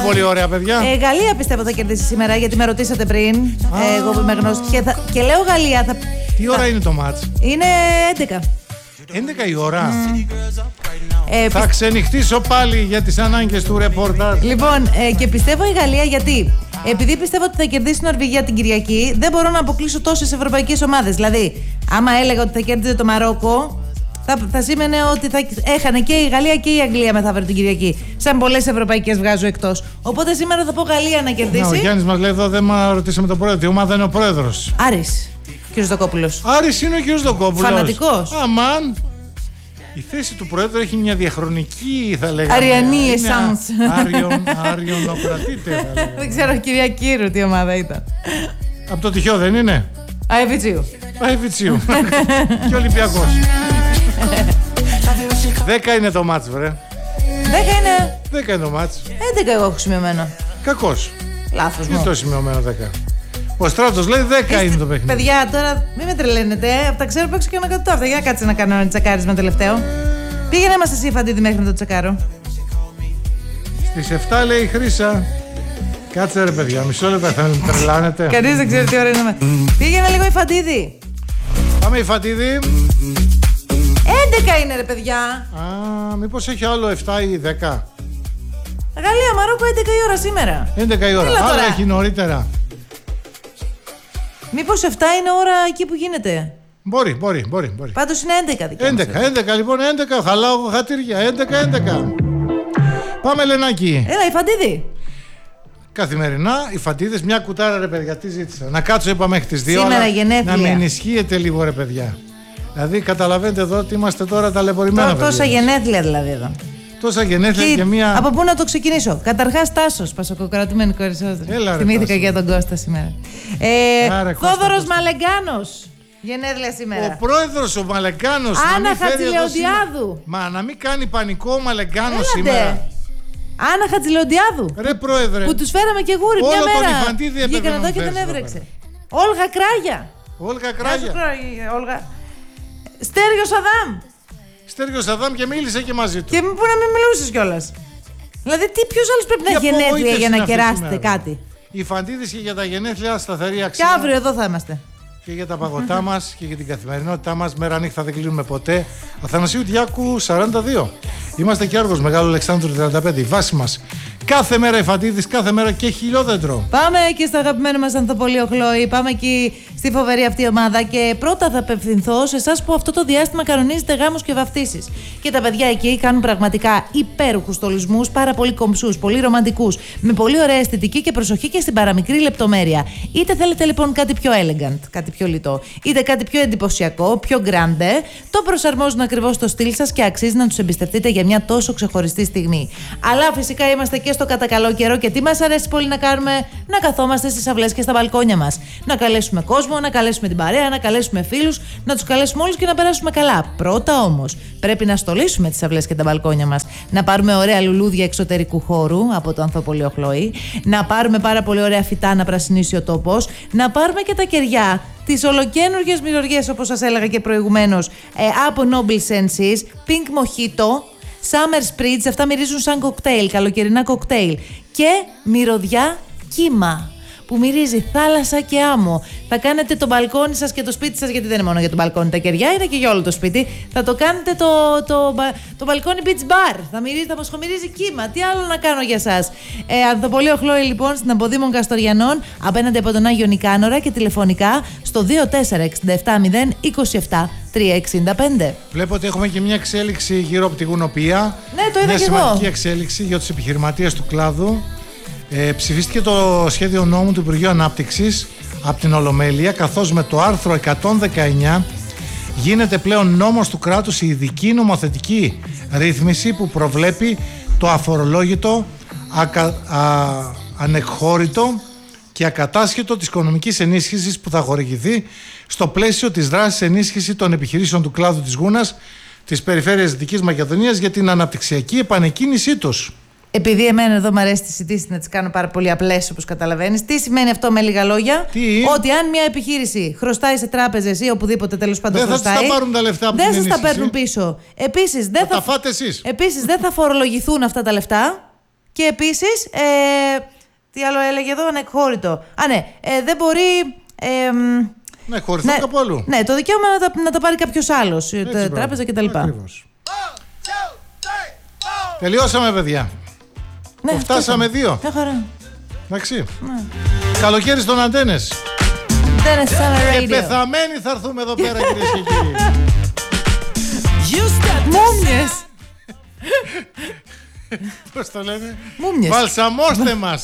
πολύ ωραία, παιδιά. Γαλλία πιστεύω θα κερδίσει σήμερα, γιατί με ρωτήσατε πριν. Εγώ που είμαι γνωστή. Και λέω Γαλλία. Τι ώρα είναι το μάτς? Είναι 11. 11 η ώρα. Θα ξενυχτήσω πάλι για τις ανάγκες του ρεπορτάζ. Λοιπόν, και πιστεύω η Γαλλία γιατί. Επειδή πιστεύω ότι θα κερδίσει η Νορβηγία την Κυριακή, δεν μπορώ να αποκλείσω τόσες ευρωπαϊκές ομάδες. Δηλαδή, άμα έλεγα ότι θα κέρδιζε το Μαρόκο, θα σήμαινε ότι θα έχανε και η Γαλλία και η Αγγλία μεθαύριο την Κυριακή. Σαν πολλές ευρωπαϊκές βγάζω εκτός. Οπότε σήμερα θα πω Γαλλία να κερδίσει. Ο Γιάννης μας λέει εδώ, δεν μα ρωτήσαμε τον πρόεδρο. Τι ομάδα είναι ο πρόεδρος? Άρης, κύριος Δοκόπουλος. Άρης είναι ο κύριος Δοκόπουλος. Φανατικός. Αμάν. Η θέση του πρόεδρου έχει μια διαχρονική, θα λέγαμε. Αριανή εσάνς. Αριονοκρατείτε, θα λέγαμε. Δεν ξέρω, κυρία Κύρου, τι ομάδα ήταν. Από το τυχαίο δεν είναι? Αεβιτσίου. Αεβιτσίου. Και Ολυμπιακός. 10 είναι το μάτς, βρε. 10 είναι. 10 είναι το μάτς. 11 εγώ έχω σημειωμένο. Κακός. Λάθος μου. Τι το σημειωμένο 10? Ο Στράτος λέει 10 είναι το παιχνίδι. Παιδιά, τώρα μην με τρελαίνετε. Από τα ξέρω που έξω και να κατώ αυτά. Για να κάτσε να κάνω ένα τσακάρισμα τελευταίο. Πήγαινε μας εσύ, Φαντίδη, μέχρι να το τσακάρω. Στις 7 λέει η Χρύσα. Κάτσε ρε παιδιά, μισό λεπτό, θα με τρελάνετε. Κανείς δεν ξέρει τι ώρα είναι. Πήγαινε λίγο η Φαντίδη. Πάμε η Φαντίδη. 11 είναι ρε παιδιά. Α, μήπως έχει άλλο 7 ή 10? Γαλλία, Μαρόκο 11 η ώρα σήμερα. 11 η ώρα, άρα έχει νωρίτερα. Μήπως 7 είναι ώρα εκεί που γίνεται? Μπορεί. Πάντως είναι 11 δικιά μας. 11 λοιπόν, 11, χαλάω χατήρια, 11. Πάμε Λενάκη. Έλα η Φαντίδη. Καθημερινά οι φαντίδες, μια κουτάρα ρε παιδιά, τι ζήτησα? Να κάτσω, είπα, μέχρι τις 2. Σήμερα γενέθλια. Να με ενισχύετε λίγο ρε παιδιά. Δηλαδή καταλαβαίνετε εδώ ότι είμαστε τώρα ταλαιπωρημένα παιδιά. Τόσα γενέθλια δηλαδή εδώ. Τόσα γενέθλια και μία. Από πού να το ξεκινήσω? Καταρχάς Τάσος, πασοκοκρατημένη κορισόδρη. Θυμήθηκα για τον Κώστα σήμερα. Θόδωρος Μαλεγκάνος. Γενέθλια σήμερα. Ο πρόεδρος ο Μαλεγκάνος. Άννα Χατζηλεοντιάδου. Μα να μην κάνει πανικό ο Μαλεγκάνος σήμερα. Άννα Χατζηλεοντιάδου. Ρε πρόεδρε. Που τους φέραμε και γούρι μια μέρα. Βγήκαν εδώ και τον έβρεξε. Όλγα Κράγια. Όλγα. Στέργιο Σαδάμ. Στέργιο Σαδάμ και μίλησε και μαζί του. Και πού να μην μιλούσες κιόλας. Δηλαδή, ποιος άλλος πρέπει να έχει γενέθλια για να κεράσετε κάτι? Οι Φαντίδες και για τα γενέθλια σταθερή αξία. Και αύριο εδώ θα είμαστε. Και για τα παγωτά μας και για την καθημερινότητά μας. Μέρα νύχτα δεν κλείνουμε ποτέ. Αθανασίου Διάκου 42. Είμαστε και Άργος Μεγάλου Αλεξάνδρου 35. Η βάση μας. Κάθε μέρα οι Φαντίδες, κάθε μέρα και χιλιόδεντρο. Πάμε και στο αγαπημένο μας Ανθοπολείο Χλόη. Πάμε εκεί στη φοβερή αυτή ομάδα. Και πρώτα θα απευθυνθώ σε εσάς που αυτό το διάστημα κανονίζετε γάμους και βαφτίσεις. Και τα παιδιά εκεί κάνουν πραγματικά υπέροχους στολισμούς, πάρα πολύ κομψούς, πολύ ρομαντικούς, με πολύ ωραία αισθητική και προσοχή και στην παραμικρή λεπτομέρεια. Είτε θέλετε λοιπόν κάτι πιο elegant, κάτι πιο λιτό, είτε κάτι πιο εντυπωσιακό, πιο grande, το προσαρμόζουν ακριβώς στο στυλ σας και αξίζει να τους εμπιστευτείτε για μια τόσο ξεχωριστή στιγμή. Αλλά φυσικά είμαστε και στο κατά καλό καιρό και τι μας αρέσει πολύ να κάνουμε? Να καθόμαστε στις αυλές και στα μπαλκόνια μας. Να καλέσουμε κόσμο, να καλέσουμε την παρέα, να καλέσουμε φίλους, να τους καλέσουμε όλους και να περάσουμε καλά. Πρώτα όμως πρέπει να στολίσουμε τις αυλές και τα μπαλκόνια μας. Να πάρουμε ωραία λουλούδια εξωτερικού χώρου από το Ανθοπολείο Χλόη. Να πάρουμε πάρα πολύ ωραία φυτά να πρασινίσει ο τόπος. Να πάρουμε και τα κεριά, τις ολοκένουργιες μυρωδιές όπως σας έλεγα και προηγουμένως από Noble Senses, Pink Mojito, Summer Spritz, αυτά μυρίζουν σαν κοκτέιλ, καλοκαιρινά κοκτέιλ. Και μυρωδιά κύμα, που μυρίζει θάλασσα και άμμο. Θα κάνετε το μπαλκόνι σας και το σπίτι σας, γιατί δεν είναι μόνο για το μπαλκόνι τα κεριά, είναι και για όλο το σπίτι. Θα το κάνετε το μπαλκόνι beach bar. Θα μοσχομυρίζει κύμα. Τι άλλο να κάνω για σας? Ανθοπολείο Χλόη λοιπόν στην Αποδήμων Καστοριανών, απέναντι από τον Άγιο Νικάνορα, και τηλεφωνικά στο 2467 0 365. Βλέπω ότι έχουμε και μια εξέλιξη γύρω από τη γουνοπία. Ναι, το είδα μια και σημαντική εξέλιξη για τους επιχειρηματίες του κλάδου. Ψηφίστηκε το σχέδιο νόμου του Υπουργείου Ανάπτυξης από την Ολομέλεια, καθώς με το άρθρο 119 γίνεται πλέον νόμος του κράτους η ειδική νομοθετική ρύθμιση που προβλέπει το αφορολόγητο, ανεκχώρητο και ακατάσχετο της οικονομικής ενίσχυσης που θα χορηγηθεί στο πλαίσιο της δράσης ενίσχυση των επιχειρήσεων του κλάδου της Γούνας της περιφέρειας Δυτικής Μακεδονίας για την αναπτυξιακή επανεκκίνησή τους. Επειδή εμένα εδώ μου αρέσει τις ειδήσεις να τις κάνω πάρα πολύ απλές, όπως καταλαβαίνεις. Τι σημαίνει αυτό με λίγα λόγια? Ότι αν μια επιχείρηση χρωστάει σε τράπεζες ή οπουδήποτε τέλος πάντων χρωστάει, δεν θα τα πάρουν τα λεφτά από την ενίσχυση. Δεν σας τα παίρνουν πίσω. Επίσης, θα τα φάτε εσείς. Επίσης, δεν θα φορολογηθούν αυτά τα λεφτά. Και επίσης, τι άλλο έλεγε εδώ, ανεκχώρητο. Ναι, δεν μπορεί... Ναι, χωριστούν κάπου αλλού. Ναι, το δικαίωμα να τα πάρει κάποιος άλλος, τράπεζα κτλ. Ακριβώς. Τελειώσαμε, παιδιά. Ναι, το φτάσαμε 2. Μια χαρά. Εντάξει. Ναι. Καλοκαίρι στον Αντένες. Αντένες Summer Radio. Πεθαμένοι θα έρθουμε εδώ πέρα, κυρίες και κύριοι. Μούμιες. Πώς το λένε? Μούμιες. Βαλσαμώστε μας.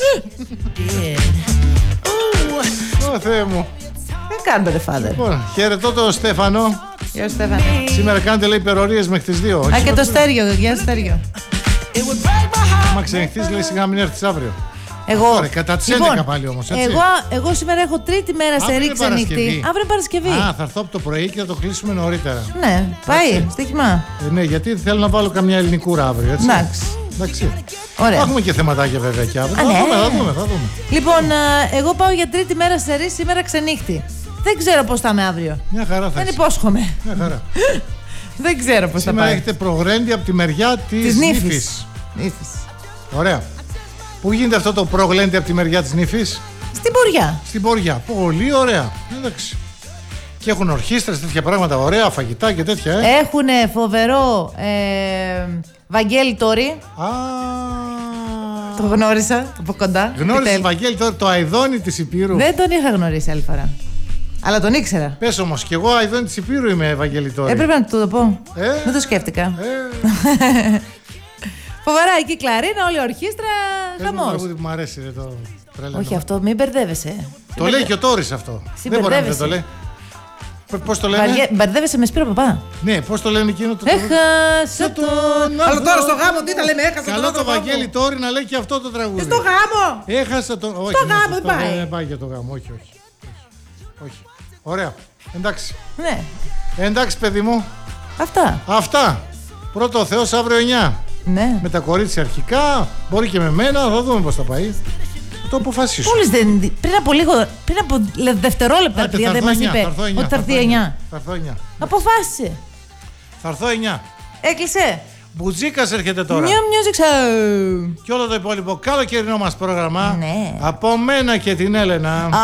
Ω Θεέ μου. Δεν κάνετε, Father. Λοιπόν, χαιρετώ τον Στέφανο. Γεια σου, Στέφανε. Σήμερα κάνετε, λέει, υπερορίες μέχρι τις 2. Και το Στέργιο. Γεια σου, Στέργιο. Μα ξενυχτείς, λέει, σιγά μην έρθεις αύριο. Εγώ. Ωραία, κατά τις 11 πάλι όμως, έτσι. Εγώ σήμερα έχω τρίτη μέρα σε ρίξε νυχτή. Αύριο είναι Παρασκευή. Α, θα έρθω από το πρωί και θα το κλείσουμε νωρίτερα. Ναι, πάει, στοίχημα. Ναι, γιατί θέλω να βάλω καμιά ελληνικούρα αύριο, έτσι. Εντάξει. Ωραία. Έχουμε και θεματάκια βέβαια και αύριο. Ναι. Θα δούμε. Λοιπόν, εγώ πάω για τρίτη μέρα σε ρίξε σήμερα ξενύχτη. Δεν ξέρω πώς θα είμαι αύριο. Μια χαρά θα Δεν είσαι. υπόσχομαι. Μια χαρά. Δεν ξέρω πώς θα Σήμερα πάει. έχετε προγρέντι από τη μεριά της Νύφης. Ωραία. Πού γίνεται αυτό το προγλέντι από τη μεριά της Νύφης? Στην Ποριά. Στην Ποριά. Πολύ ωραία. Εντάξει. Και έχουν ορχήστρες, τέτοια πράγματα, ωραία φαγητά και τέτοια. Έχουνε φοβερό Βαγγέλη Τόρι. Το γνώρισα από κοντά. Γνώρισες Βαγγέλη Τόρι, το αηδόνι της Υπήρου? Δεν τον είχα γνωρίσει άλλη φορά. Αλλά τον ήξερα. Πες όμως, κι εγώ αηδόνι της Υπήρου είμαι, Βαγγέλη Τόρι. Έπρεπε να του το πω. Δεν το σκέφτηκα. Φοβερά εκεί κλαρίνα, όλη η ορχήστρα. Χαμός. Είναι τραγούδι που μου αρέσει, ρε, το τρελαίνω. Όχι, αυτό μην μπερδεύεσαι. Το λέει και ο Τόρις αυτό. Δεν μπορεί να δεν το λέει. Πώς το λένε? Μπερδεύεσαι με Σπύρο Παπά. Ναι, πώς το λένε εκείνο το Έχασα τον. Αλλά τώρα στο γάμο τι τα λέμε, έχασα Καλό τον. το Βαγγέλη Τόρι να λέει και αυτό το τραγούδι. Στο γάμο! Έχασα τον. Όχι, στο γάμο δεν πάει. Δεν πάει για το γάμο, όχι. Ωραία. Εντάξει. Ναι. Εντάξει, παιδί μου. Αυτά. Πρώτο ο Θεός αύριο 9. Ναι. Με τα κορίτσια αρχικά. Μπορεί και με μένα. Θα δούμε πώς θα πάει. Το αποφασίσω. Μόλις πριν από δευτερόλεπτα δεν μας είπε ότι θα έρθει 9. Θα έρθω 9. Αποφάσισε. Θα έρθω 9. Έκλεισε. Μπουτζίκας έρχεται τώρα. New Music Show. Και όλο το υπόλοιπο καλοκαιρινό μας πρόγραμμα. Ναι. Από μένα και την Έλενα.